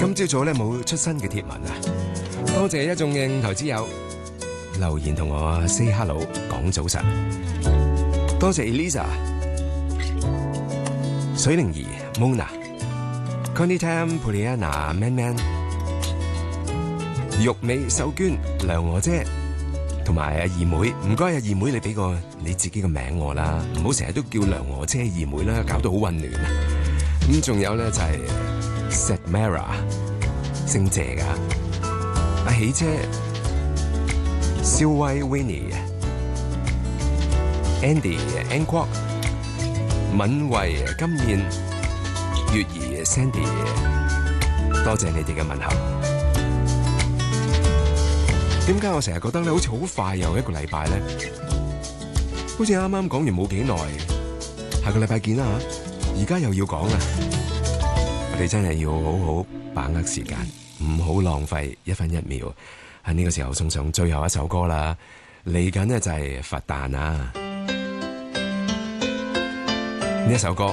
今朝早咧冇出新嘅貼文啊，多謝一眾應台之友留言同我 say hello 講早晨，多謝 Elisa、水靈兒、Mona、Connie Tam、Poliana、Man Man、玉美、秀娟、梁娥姐同埋阿二妹，唔該阿二妹，你俾個你自己個名我啦，唔好成日都叫梁娥姐二妹啦，搞到好混亂啊！咁仲有咧就係 Setmara， 姓謝噶，阿喜姐、肖威、Winnie、Andy、Anquok、敏慧、金燕、月兒、Sandy， 多謝你哋嘅問候。點解我成日覺得咧，好似好快又一個禮拜咧？好似啱啱講完冇幾耐，下個禮拜見啦嚇！而家又要講啦，我哋真係要好好把握時間，唔好浪費一分一秒。喺呢個時候送上最後一首歌啦，嚟緊呢就係佛誕啊！呢一首歌